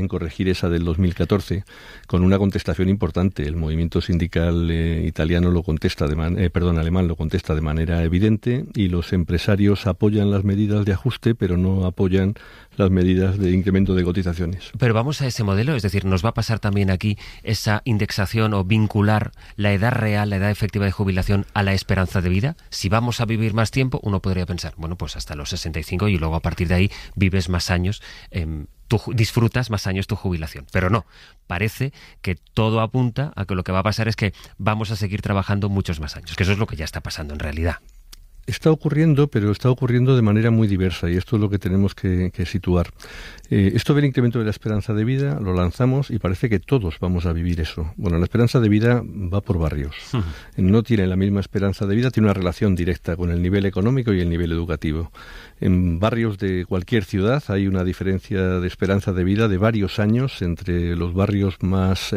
en corregir esa del 2014 con una contestación importante. El movimiento sindical italiano lo contesta alemán lo contesta de manera evidente, y los empresarios apoyan las medidas de ajuste, pero no apoyan las medidas de incremento de cotizaciones. Pero vamos a ese modelo, es decir, ¿nos va a pasar también aquí esa indexación o vincular la edad real, la edad efectiva de jubilación a la esperanza de vida? Si vamos a vivir más tiempo, uno podría pensar, bueno, pues hasta los 65 y luego a partir de ahí vives más años, tú disfrutas más años tu jubilación. Pero no, parece que todo apunta a que lo que va a pasar es que vamos a seguir trabajando muchos más años, que eso es lo que ya está pasando en realidad. Está ocurriendo, pero está ocurriendo de manera muy diversa, y esto es lo que tenemos que situar. Esto del incremento de la esperanza de vida lo lanzamos y parece que todos vamos a vivir eso. Bueno, la esperanza de vida va por barrios. No tiene la misma esperanza de vida, tiene una relación directa con el nivel económico y el nivel educativo. En barrios de cualquier ciudad hay una diferencia de esperanza de vida de varios años entre los barrios más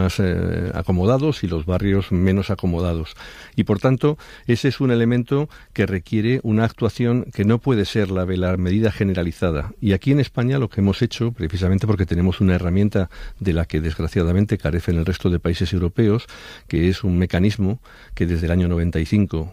acomodados y los barrios menos acomodados. Y por tanto, ese es un elemento que requiere una actuación que no puede ser la de la medida generalizada. Y aquí en España lo que hemos hecho, precisamente porque tenemos una herramienta de la que desgraciadamente carecen el resto de países europeos, que es un mecanismo que desde el año 95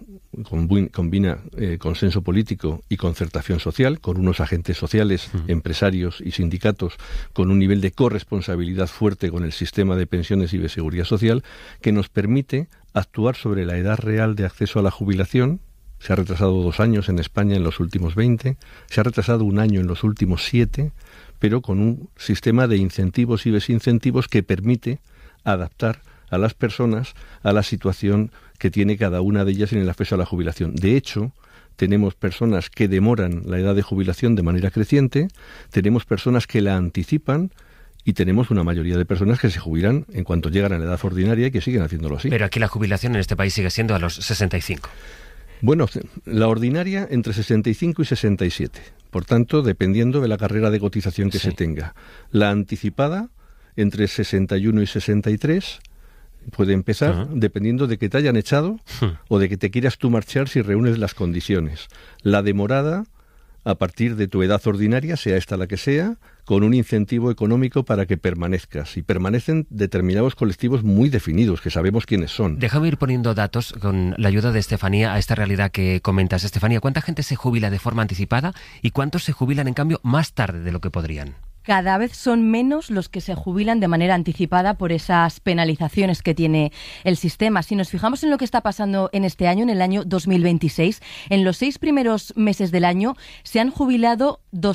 combina consenso político y concertación social, con unos agentes sociales, empresarios y sindicatos, con un nivel de corresponsabilidad fuerte con el sistema de pensiones y de seguridad social, que nos permite actuar sobre la edad real de acceso a la jubilación. Se ha retrasado 2 años en España en los últimos 20, se ha retrasado 1 año en los últimos 7, pero con un sistema de incentivos y desincentivos que permite adaptar a las personas a la situación que tiene cada una de ellas en el acceso a la jubilación. De hecho, tenemos personas que demoran la edad de jubilación de manera creciente, tenemos personas que la anticipan, y tenemos una mayoría de personas que se jubilan en cuanto llegan a la edad ordinaria y que siguen haciéndolo así. Pero aquí la jubilación en este país sigue siendo a los 65. Bueno, la ordinaria entre 65 y 67. Por tanto, dependiendo de la carrera de cotización que se tenga. La anticipada entre 61 y 63 puede empezar dependiendo de que te hayan echado o de que te quieras tú marchar si reúnes las condiciones. La demorada a partir de tu edad ordinaria, sea esta la que sea, con un incentivo económico para que permanezcas. Y permanecen determinados colectivos muy definidos, que sabemos quiénes son. Déjame ir poniendo datos con la ayuda de Estefanía a esta realidad que comentas. Estefanía, ¿cuánta gente se jubila de forma anticipada y cuántos se jubilan, en cambio, más tarde de lo que podrían? Cada vez son menos los que se jubilan de manera anticipada por esas penalizaciones que tiene el sistema. Si nos fijamos en lo que está pasando en este año, en el año 2026, en los 6 primeros meses del año se han jubilado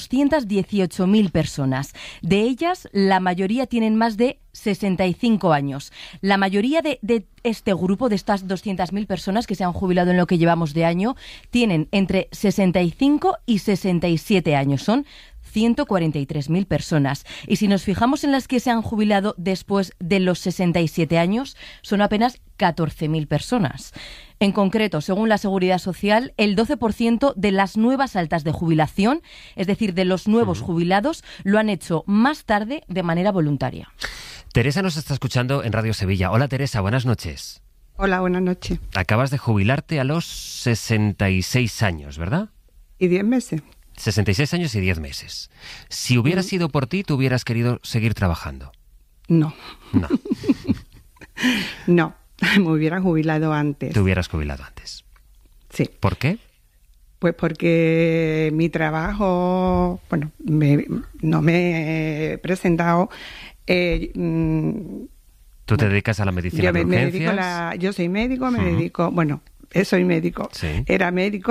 218.000 personas. De ellas, la mayoría tienen más de 65 años. La mayoría de este grupo, de estas 200.000 personas que se han jubilado en lo que llevamos de año, tienen entre 65 y 67 años. Son 143.000 personas. Y si nos fijamos en las que se han jubilado después de los 67 años, son apenas 14.000 personas. En concreto, según la Seguridad Social, el 12% de las nuevas altas de jubilación, es decir, de los nuevos jubilados, lo han hecho más tarde de manera voluntaria. Teresa nos está escuchando en Radio Sevilla. Hola, Teresa, buenas noches. Hola, buenas noches. Acabas de jubilarte a los 66 años, ¿verdad? Y 10 meses. 66 años y 10 meses. Si hubiera sido por ti, ¿tú hubieras querido seguir trabajando? No. No. No, me hubiera jubilado antes. Te hubieras jubilado antes. Sí. ¿Por qué? Pues porque mi trabajo, bueno, no me he presentado. ¿Tú te dedicas a la medicina de urgencias? Yo soy médico, me dedico, bueno, soy médico, sí. Era médico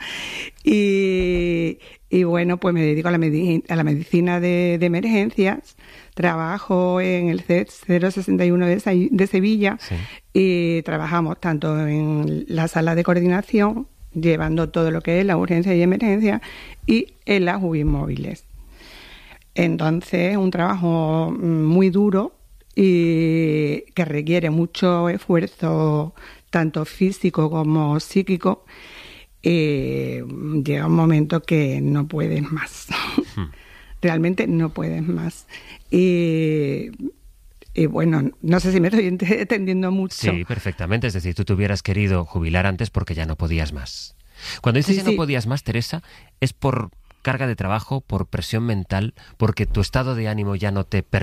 y bueno, pues me dedico a la medicina de emergencias. Trabajo en el CET 061 de Sevilla, sí. Y trabajamos tanto en la sala de coordinación, llevando todo lo que es la urgencia y emergencia, y en las UBI móviles. Entonces, un trabajo muy duro y que requiere mucho esfuerzo, tanto físico como psíquico. Llega un momento que no puedes más. Realmente no puedes más. Y bueno, no sé si me estoy entendiendo mucho. Sí, perfectamente. Es decir, tú te hubieras querido jubilar antes porque ya no podías más. Cuando dices ya no podías más, Teresa, ¿es por carga de trabajo, por presión mental, porque tu estado de ánimo ya no te